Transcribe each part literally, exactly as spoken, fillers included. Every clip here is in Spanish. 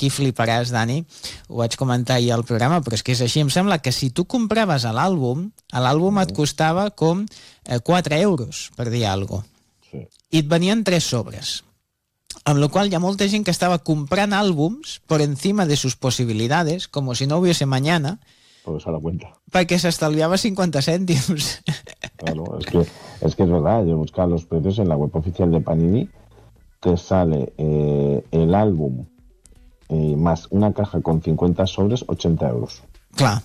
aquí fliparàs, Dani, ho vaig comentar ahir al programa, però és que és així. Em sembla que si tu compraves l'àlbum, l'àlbum et costava com eh, quatre euros, per dir alguna cosa. Sí. I et venien tres sobres. Amb la qual hi ha molta gent que estava comprant àlbums por encima de sus posibilidades, como si no hubiese mañana, Pues a la cuenta. perquè s'estalviava cincuenta cèntims. Claro, es que, es que es verdad, yo buscaba los precios en la web oficial de Panini, te sale eh, el álbum eh, más una caja con cincuenta sobres, ochenta euros. Clar,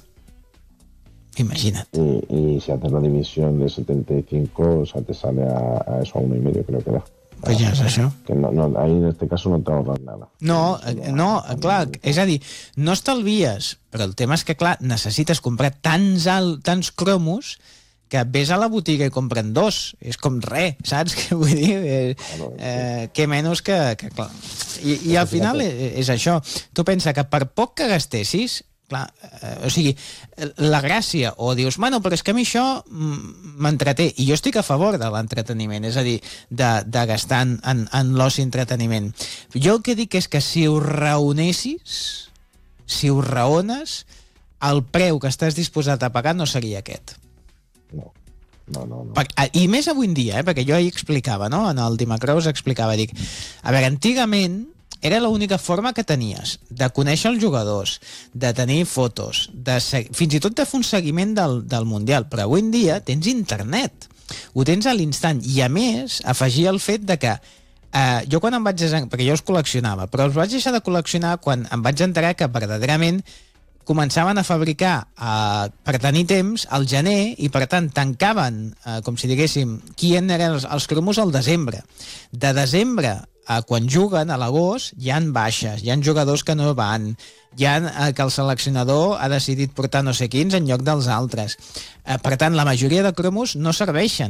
imagina't. Y, y si haces la división de setenta y cinco, o sea, te sale a, a eso, a uno y medio, creo que era. Pues ja és això. Que no, no, ahí en este caso no te ahorras nada. No, eh, no, clar, és a dir, no estalvies, però el tema és que, clar, necessites comprar tants, alt, tants cromos que ves a la botiga i compren dos. És com res, saps què vull dir? Eh, eh, que menys que... que clar. I, I al final és, és això. Tu pensa que per poc que gastessis, clar, eh, o sigui, la gràcia, o dius, bueno, però és que a mi això m'entreté, i jo estic a favor de l'entreteniment, és a dir, de, de gastar en, en, en l'oci entreteniment. Jo el que dic és que si ho raonessis, si ho raones, el preu que estàs disposat a pagar no seria aquest. No, no, no. no. Per, I més avui en dia, eh, perquè jo ahir explicava, no? En el Dimacrous explicava, dic, a veure, antigament era l'única forma que tenies de conèixer els jugadors, de tenir fotos, de fins i tot de fer un seguiment del, del Mundial, però avui en dia tens internet, ho tens a l'instant, i a més afegir el fet de que eh, jo quan em vaig perquè jo els col·leccionava, però els vaig deixar de col·leccionar quan em vaig enterar que verdaderament començaven a fabricar eh, per tenir temps al gener i per tant tancaven, eh, com si diguéssim, qui eren els, els cromos al desembre. De desembre a quan juguen a l'agost hi han baixes, hi han jugadors que no van, hi ha eh, que el seleccionador ha decidit portar no sé quins en lloc dels altres. Eh, per tant, la majoria de cromos no serveixen.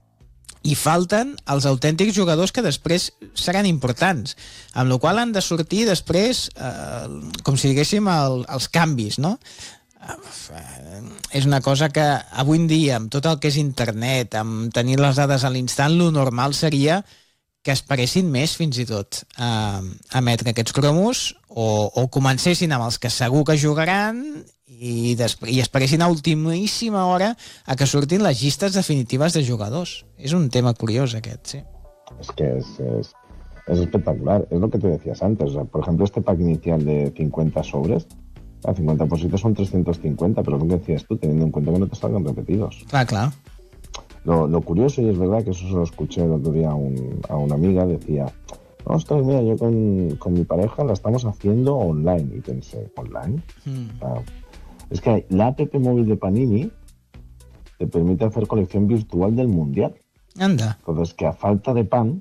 I falten els autèntics jugadors que després seran importants, amb la qual han de sortir després, eh, com si diguéssim, el, els canvis, no? Eh, és una cosa que avui en dia, amb tot el que és internet, amb tenir les dades a l'instant, lo normal seria que esperessin més, fins i tot, a, a emetre aquests cromos, o, o comencessin amb els que segur que jugaran i, i esperessin a ultimíssima hora a que surtin les llistes definitives de jugadors. És un tema curiós aquest, sí. Es que es, es, es espectacular, es lo que te decías antes. O sea, por ejemplo, este pack inicial de cincuenta sobres, a cincuenta por siete son trescientos cincuenta, pero lo que decías tú, teniendo en cuenta que no te salgan repetidos. Clar, clar. Lo, lo curioso, y es verdad que eso se lo escuché el otro día a, un, a una amiga, decía, ostras, mira, yo con, con mi pareja la estamos haciendo online. Y pensé, ¿online? Mm. Ah, es que hay, la app móvil de Panini te permite hacer colección virtual del Mundial. Anda. Entonces, que a falta de pan,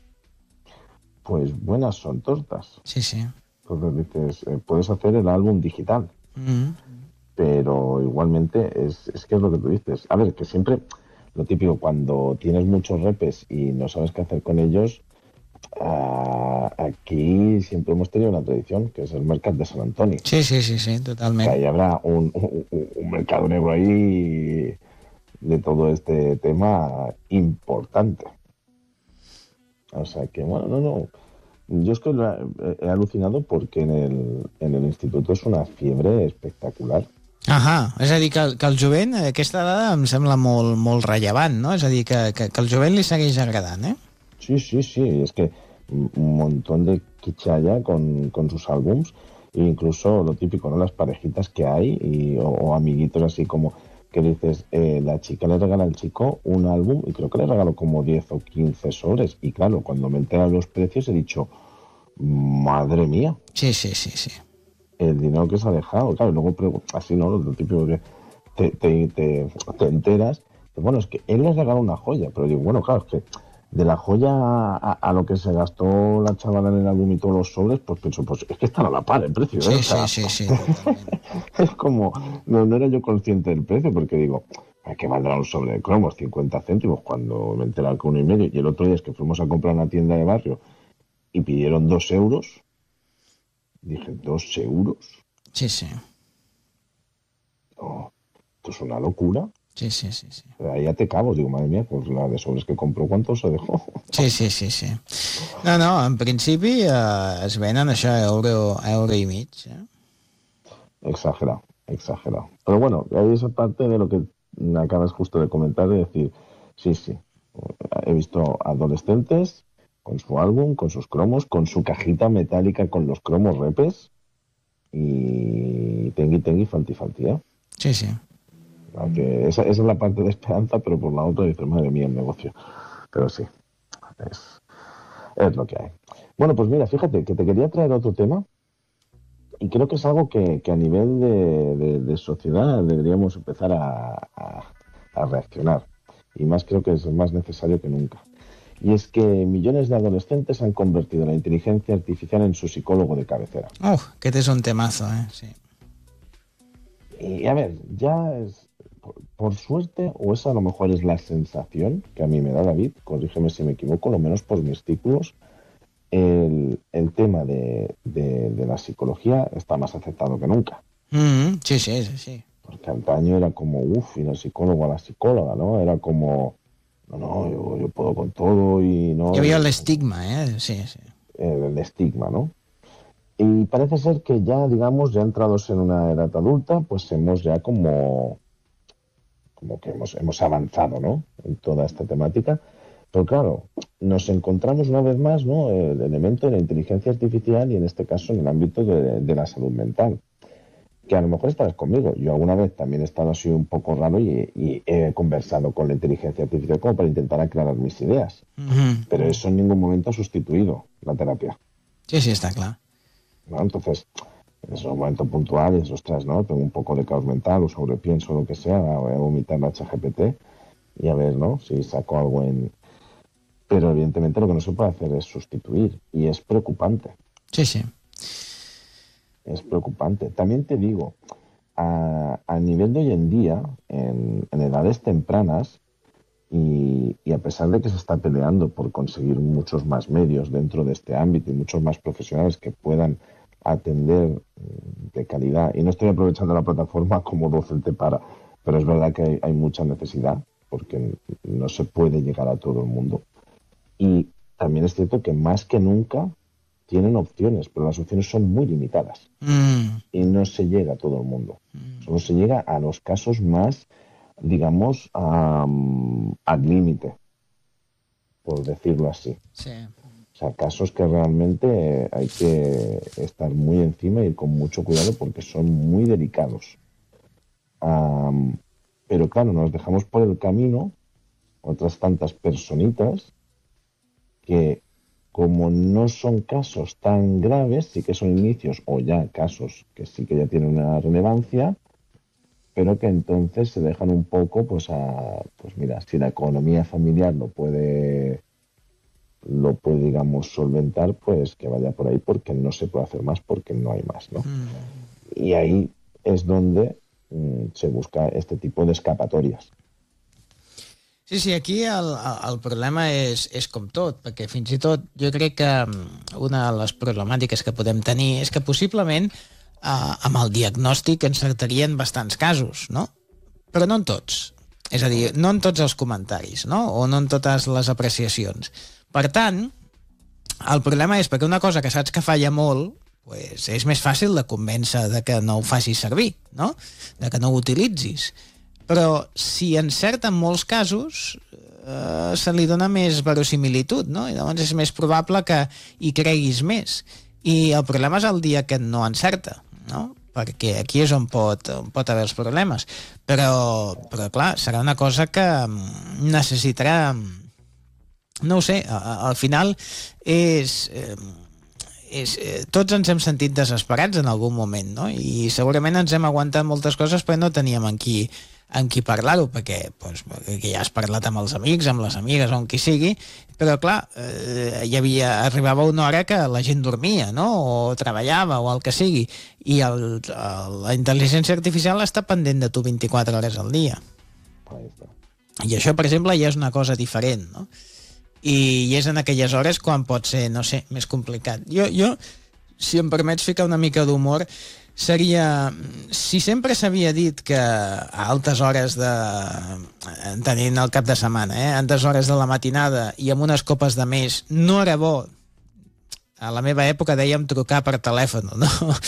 pues buenas son tortas. Sí, sí. Entonces dices, eh, puedes hacer el álbum digital. Mm. Pero igualmente, es, es que es lo que tú dices. A ver, que siempre... Lo típico, cuando tienes muchos repes y no sabes qué hacer con ellos, uh, aquí siempre hemos tenido una tradición, que es el Mercat de Sant Antoni. Sí, sí, sí, sí, totalmente. Que ahí habrá un, un, un mercado negro ahí de todo este tema importante. O sea que, bueno, no, no. Yo es que lo he, he alucinado porque en el, en el instituto es una fiebre espectacular. Ahà, és a dir, que, que el jovent, aquesta dada em sembla molt, molt rellevant, no? És a dir, que, que, que el jovent li segueix agradant, eh? Sí, sí, sí, es que un montón de quichalla con, con sus álbums, e incluso lo típico, ¿no? Las parejitas que hay, y, o, o amiguitos así como que dices, eh, la chica le regala al chico un álbum, y creo que le regaló como diez o quince sobres, y claro, cuando me enteran los precios he dicho, madre mía. Sí, sí, sí, sí. El dinero que se ha dejado, claro, y luego así, ¿no? Lo típico que te, te, te, te enteras, que, bueno, es que él les regaló una joya, pero digo, bueno, claro, es que de la joya a, a lo que se gastó la chavala en el álbum y todos los sobres, pues pienso, pues es que están a la par el precio, ¿eh? Sí, o sea, sí, sí, sí. Es como, no, no era yo consciente del precio, porque digo, ¿a qué valdrá un sobre de cromos? cincuenta céntimos, cuando me enteré que uno y medio, y el otro día es que fuimos a comprar una tienda de barrio y pidieron dos euros. Dije, ¿dos euros? Sí, sí. No, esto es una locura. Sí, sí, sí, sí. Ahí ya te cabo, digo, madre mía, pues la de sobres que compró, ¿cuánto se dejó? Sí, sí, sí, sí. No, no, en principi eh, es venen això a euro, a euro i mig. Eh? Exagerado, exagerado. Pero bueno, hay esa parte de lo que acabas justo de comentar, de decir, sí, sí, he visto adolescentes con su álbum, con sus cromos, con su cajita metálica con los cromos repes y tengui, tengui, falti, falti, ¿eh? Sí, sí. Aunque esa, esa es la parte de esperanza, pero por la otra dices, madre mía, el negocio. Pero sí, es, es lo que hay. Bueno, pues mira, fíjate que te quería traer otro tema y creo que es algo que, que a nivel de, de, de sociedad deberíamos empezar a, a, a reaccionar. Y más creo que es más necesario que nunca. Y es que millones de adolescentes han convertido la inteligencia artificial en su psicólogo de cabecera. Oh, aquest és un temazo, eh? Sí. Y a ver, ya es, por, por suerte, o esa a lo mejor es la sensación que a mí me da David, corrígeme si me equivoco, lo menos por mis círculos, el, el tema de, de, de la psicología está más aceptado que nunca. Mm-hmm. Sí, sí, sí, sí. Porque antaño era como, uff, ir al psicólogo a la psicóloga, ¿no? Era como, no, no, yo, yo puedo con todo y no... Hi havia l'estigma, eh? Sí, sí. El, el estigma, ¿no? Y parece ser que ya, digamos, ya entrados en una edad adulta, pues hemos ya como, como que hemos, hemos avanzado, ¿no? En toda esta temática. Pero claro, nos encontramos una vez más, ¿no? El elemento de la inteligencia artificial y en este caso en el ámbito de, de la salud mental. Que a lo mejor estarás conmigo. Yo alguna vez también he estado así un poco raro y, y he conversado con la inteligencia artificial como para intentar aclarar mis ideas. Mm-hmm. Pero eso en ningún momento ha sustituido la terapia. Sí, sí, està clar. ¿No? Entonces, en esos momentos puntuales, ostras, ¿no? Tengo un poco de caos mental o sobrepienso lo que sea, voy a vomitar la ChatGPT y a ver, ¿no? Si saco algo en... Pero evidentemente lo que no se puede hacer es sustituir y es preocupante. Sí, sí. Es preocupante. También te digo, a, a nivel de hoy en día, en, en edades tempranas, y, y a pesar de que se está peleando por conseguir muchos más medios dentro de este ámbito y muchos más profesionales que puedan atender de calidad, y no estoy aprovechando la plataforma como docente para, pero es verdad que hay, hay mucha necesidad porque no se puede llegar a todo el mundo. Y también es cierto que más que nunca tienen opciones, pero las opciones son muy limitadas Mm. y no se llega a todo el mundo. Mm. Solo se llega a los casos más, digamos, um, al límite, por decirlo así. Sí. O sea, casos que realmente hay que estar muy encima y ir con mucho cuidado porque son muy delicados. Um, pero claro, nos dejamos por el camino otras tantas personitas que, como no son casos tan graves, sí que son inicios o ya casos que sí que ya tienen una relevancia, pero que entonces se dejan un poco, pues a, pues mira, si la economía familiar lo puede, lo puede, digamos, solventar, pues que vaya por ahí porque no se puede hacer más porque no hay más, ¿no? Mm. Y ahí es donde mm, se busca este tipo de escapatorias. Sí, sí, aquí el, el problema és, és com tot, perquè fins i tot jo crec que una de les problemàtiques que podem tenir és que possiblement eh, amb el diagnòstic encertarien bastants casos, no? Però no en tots. És a dir, no en tots els comentaris, no? O no en totes les apreciacions. Per tant, el problema és perquè una cosa que saps que falla molt, pues és més fàcil de convèncer de que no ho facis servir, no? De que no ho utilitzis. Però si encerta en molts casos eh, se li dona més verosimilitud, no? I llavors és més probable que hi creguis més. I el problema és el dia que no encerta, no? Perquè aquí és on pot, on pot haver els problemes. Però, però clar, serà una cosa que necessitarà, no ho sé, al final és... Eh, És, eh, tots ens hem sentit desesperats en algun moment, no? I segurament ens hem aguantat moltes coses però no teníem en qui, en qui parlar-ho, perquè, doncs, perquè ja has parlat amb els amics, amb les amigues o amb qui sigui, però clar, eh, hi havia, arribava una hora que la gent dormia, no? O treballava o el que sigui, i el, el, la intel·ligència artificial està pendent de tu vint-i-quatre hores al dia. I això, per exemple, ja és una cosa diferent, no? I és en aquelles hores quan pot ser, no sé, més complicat. Jo, jo si em permets ficar una mica d'humor, seria... Si sempre s'havia dit que a altes hores de... tenint el cap de setmana, eh, a altes hores de la matinada i amb unes copes de més no era bo a la meva època dèiem trucar per telèfon, no?